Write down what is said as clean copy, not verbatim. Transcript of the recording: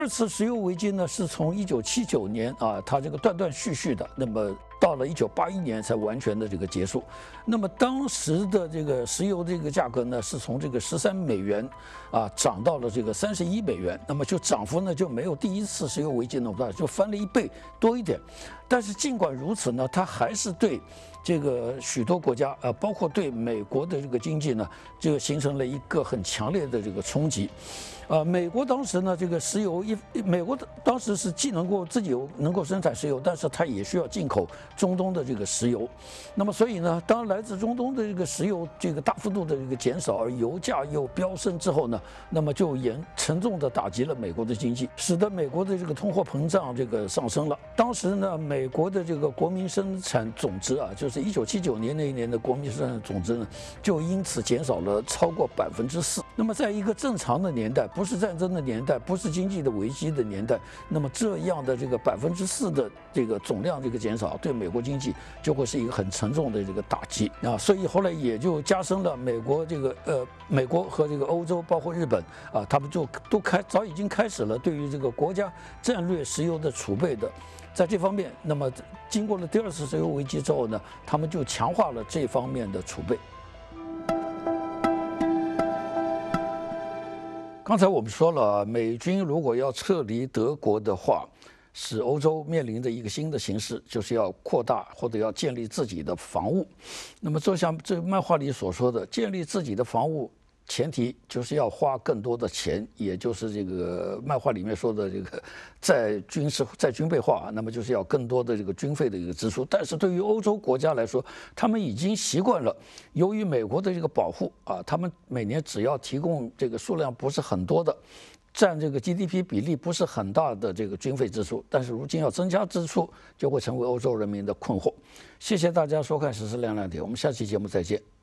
二次石油危机呢，是从1979年啊，它这个断断续续的，那么到了1981年才完全的这个结束。那么当时的这个石油这个价格呢，是从这个13美元啊涨到了这个31美元，那么就涨幅呢就没有第一次石油危机那么大，就翻了1倍多一点。但是尽管如此呢，它还是对这个许多国家包括对美国的这个经济呢，这个形成了一个很强烈的这个冲击。美国当时呢，这个石油美国当时是既能够自己能够生产石油，但是它也需要进口中东的这个石油。那么所以呢，当来自中东的这个石油这个大幅度的这个减少，而油价又飙升之后呢，那么就沉重的打击了美国的经济，使得美国的这个通货膨胀这个上升了。当时呢，美国的这个国民生产总值啊，就是1979年那一年的国民生产总值呢，就因此减少了超过4%。那么在一个正常的年代，不是战争的年代，不是经济的危机的年代，那么这样的这个4%的这个总量这个减少，对美国经济就会是一个很沉重的这个打击啊。所以后来也就加深了美国和这个欧洲，包括日本啊，他们就早已经开始了对于这个国家战略石油的储备的。在这方面，那么经过了第2次石油危机之后呢，他们就强化了这方面的储备。刚才我们说了，美军如果要撤离德国的话，使欧洲面临的一个新的形势，就是要扩大或者要建立自己的防务。那么就像这漫画里所说的，建立自己的防务前提就是要花更多的钱，也就是这个漫画里面说的这个在军备化，那么就是要更多的这个军费的一个支出。但是对于欧洲国家来说，他们已经习惯了，由于美国的这个保护啊，他们每年只要提供这个数量不是很多的，占这个 GDP 比例不是很大的这个军费支出，但是如今要增加支出，就会成为欧洲人民的困惑。谢谢大家收看《时事亮亮点》，我们下期节目再见。